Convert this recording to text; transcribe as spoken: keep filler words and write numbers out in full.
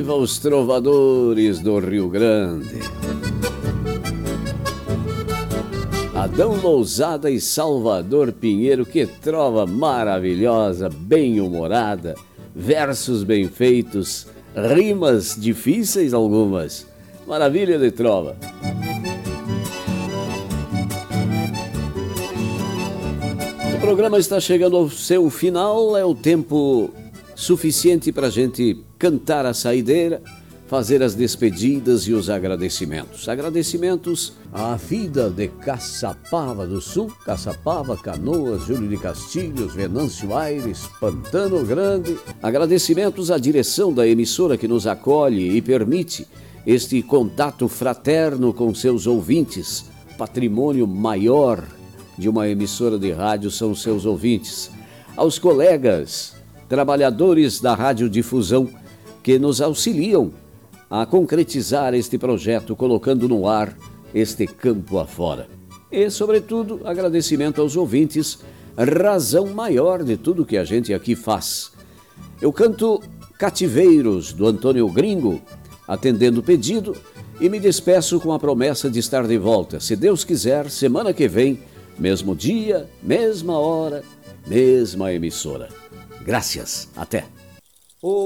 Viva os trovadores do Rio Grande! Adão Lousada e Salvador Pinheiro, que trova maravilhosa, bem-humorada, versos bem feitos, rimas difíceis algumas. Maravilha de trova. O programa está chegando ao seu final, é o tempo suficiente para a gente cantar a saideira, fazer as despedidas e os agradecimentos. Agradecimentos à vida de Caçapava do Sul, Caçapava, Canoas, Júlio de Castilhos, Venâncio Aires, Pantano Grande. Agradecimentos à direção da emissora que nos acolhe e permite este contato fraterno com seus ouvintes. Patrimônio maior de uma emissora de rádio são seus ouvintes. Aos colegas, trabalhadores da radiodifusão que nos auxiliam a concretizar este projeto, colocando no ar este campo afora. E, sobretudo, agradecimento aos ouvintes, razão maior de tudo que a gente aqui faz. Eu canto Cativeiros, do Antônio Gringo, atendendo o pedido, e me despeço com a promessa de estar de volta, se Deus quiser, semana que vem, mesmo dia, mesma hora, mesma emissora. Graças. Até.